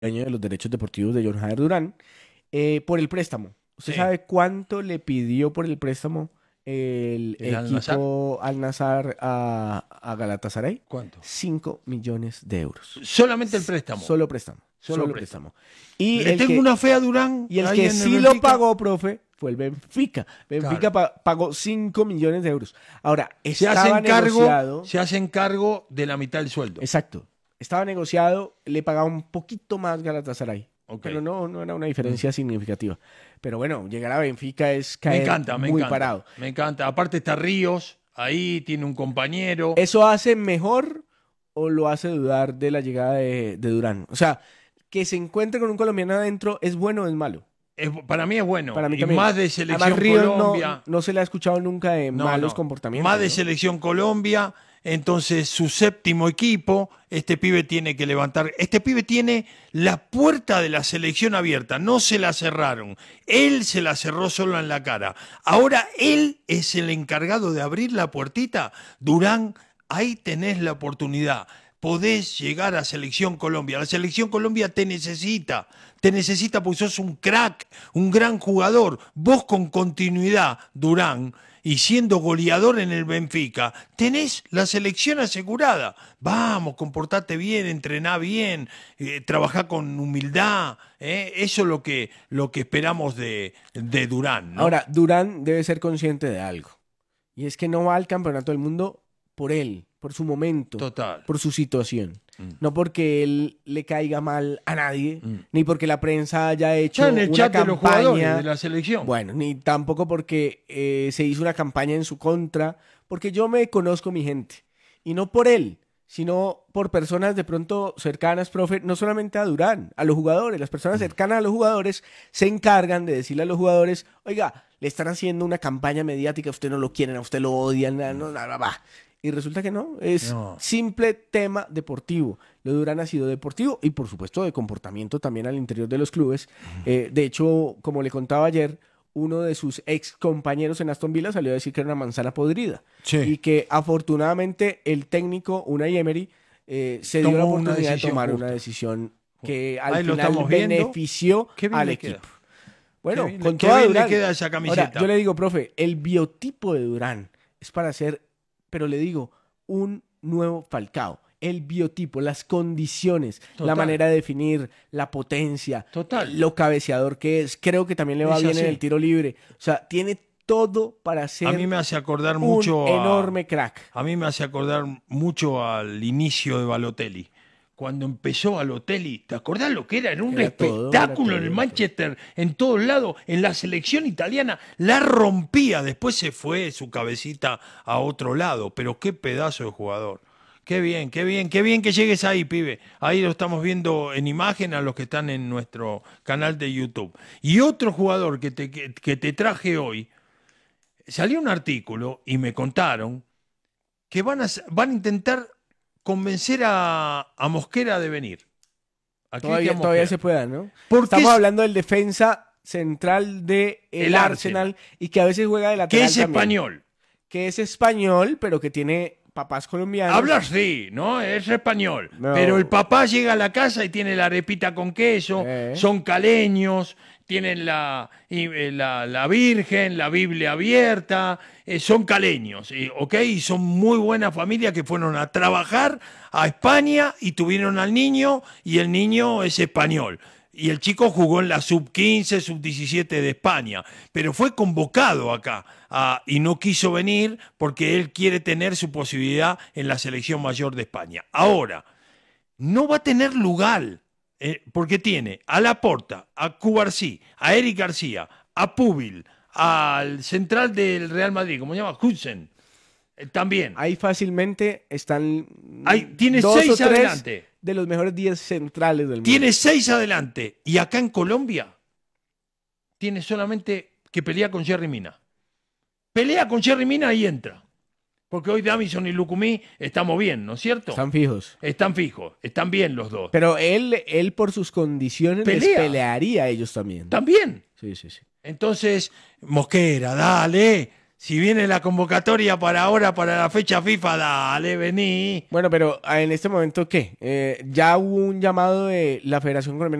dueño de los derechos deportivos de John Jader Durán, por el préstamo. ¿Usted Sí. sabe cuánto le pidió por el préstamo el ¿El Al-Nassr? equipo Al-Nassr a Galatasaray? ¿Cuánto? 5 millones de euros. Solamente el préstamo. Solo préstamo. Solo Solo préstamo. préstamo. Y Le tengo una fe a Durán. y el ahí que en el sí lo Benfica. pagó, profe, fue el Benfica. Benfica pagó 5 millones de euros. Ahora, Se estaba hacen cargo, negociado. se hacen cargo de la mitad del sueldo. Exacto. Estaba negociado, le pagaba un poquito más Galatasaray. Ok. Pero no era una diferencia significativa. Pero bueno, llegar a Benfica es Me caer encanta, me muy encanta. parado. Me encanta. Aparte está Ríos, ahí tiene un compañero. ¿Eso hace mejor o lo hace dudar de la llegada de Durán? O sea, que se encuentre con un colombiano adentro, ¿es bueno o es malo? Para mí es bueno. Para mí Y también. más de selección Además, Ríos Colombia. no se le ha escuchado nunca de No, malos no. comportamientos. Más de ¿no? selección Colombia. Entonces, su séptimo equipo, este pibe tiene que levantar. Este pibe tiene la puerta de la selección abierta, no se la cerraron. Él se la cerró solo en la cara. Ahora él es el encargado de abrir la puertita. Durán, ahí tenés la oportunidad. Podés llegar a Selección Colombia. La Selección Colombia te necesita porque sos un crack, un gran jugador. Vos con continuidad, Durán, y siendo goleador en el Benfica, tenés la selección asegurada. Vamos, comportate bien, entrená bien, trabajá con humildad. Eso es lo que esperamos de Durán, ¿no? Ahora, Durán debe ser consciente de algo. Y es que no va al campeonato del mundo por él, por su momento, Total. por su situación. No porque él le caiga mal a nadie, ni porque la prensa haya hecho Está en el una chat de los jugadores campaña. de la selección. Bueno, ni tampoco porque se hizo una campaña en su contra, porque yo me conozco mi gente. Y no por él, sino por personas de pronto cercanas, profe, no solamente a Durán, a los jugadores. Las personas cercanas a los jugadores se encargan de decirle a los jugadores, oiga, le están haciendo una campaña mediática, a usted no lo quieren, a usted lo odian, va. Y resulta que no, es No. simple tema deportivo. Lo de Durán ha sido deportivo y por supuesto de comportamiento también al interior de los clubes. De hecho, como le contaba ayer, uno de sus ex compañeros en Aston Villa salió a decir que era una manzana podrida. Sí. Y que afortunadamente el técnico Unai Emery se dio Tomó la una oportunidad de decisión tomar justa. una decisión que al Ahí lo final estamos viendo. benefició Qué bien al le equipo. queda. Bueno, Qué bien con qué toda bien le Durán. queda esa camiseta. Ahora, yo le digo, profe, el biotipo de Durán es para ser, pero le digo, un nuevo Falcao. El biotipo, las condiciones, la Total. manera de definir, la potencia, Total. lo cabeceador que es. Creo que también le va Es bien así. en el tiro libre. O sea, tiene todo para ser A mí me hace acordar un mucho enorme crack. A mí me hace acordar mucho al inicio de Balotelli. Cuando empezó Balotelli, ¿te acordás lo que era? Era un Era todo, espectáculo era en el todo. Manchester, en todos lados, en la selección italiana, la rompía. Después se fue su cabecita a otro lado, pero qué pedazo de jugador. Qué bien, qué bien, qué bien que llegues ahí, pibe. Ahí lo estamos viendo en imagen a los que están en nuestro canal de YouTube. Y otro jugador que te traje hoy, salió un artículo y me contaron que van a intentar convencer a Mosquera de venir. A Cristian Todavía Mosquera. se pueda, ¿no? Porque Estamos es- hablando del defensa central de el Arsenal y que a veces juega de lateral que es también. español. Que es español, pero que tiene papás colombianos. Habla así, ¿no? Es español. No. Pero el papá llega a la casa y tiene la arepita con queso, son caleños, tienen la Virgen, la Biblia abierta, son caleños, ¿ok? Y son muy buena familia que fueron a trabajar a España y tuvieron al niño y el niño es español. Y el chico jugó en la sub-15, sub-17 de España, pero fue convocado acá y no quiso venir porque él quiere tener su posibilidad en la selección mayor de España. Ahora, no va a tener lugar, porque tiene a Laporta, a Cubarsí, a Eric García, a Púbil, al central del Real Madrid, ¿cómo se llama? Hudson, también. Ahí fácilmente están Tiene dos o 6 tres adelante. de los mejores 10 centrales del mundo. Tiene 6 adelante. Y acá en Colombia tiene solamente que pelear con Jerry Mina. Pelea con Jerry Mina y entra. Porque hoy Davison y Lucumí estamos bien, ¿no es cierto? Están fijos. Están fijos, están bien los dos. Pero él por sus condiciones les Pelea. pelearía a ellos también. También. Sí, sí, sí. Entonces, Mosquera, dale. Si viene la convocatoria para ahora, para la fecha FIFA, dale, vení. Bueno, pero en este momento, ¿qué? Ya hubo un llamado de la Federación Colombiana